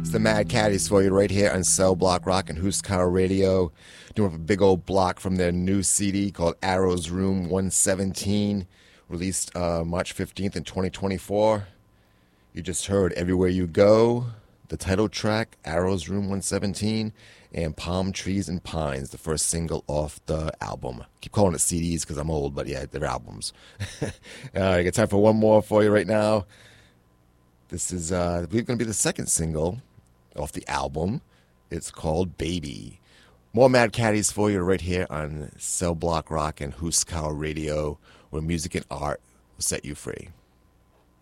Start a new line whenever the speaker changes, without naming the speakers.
It's the Mad Caddies for you right here on Cell Block Rock and Huskar Radio. Doing a big old block from their new CD called Arrows Room 117, released March 15th in 2024. You just heard Everywhere You Go, the title track, Arrows Room 117, and Palm Trees and Pines, the first single off the album. Keep calling it CDs because I'm old, but yeah, they're albums. I got time for one more for you right now. This is, I believe, going to be the second single off the album. It's called Baby. More Mad Caddies for you right here on Cell Block Rock and Huskar Radio, where music and art will set you free.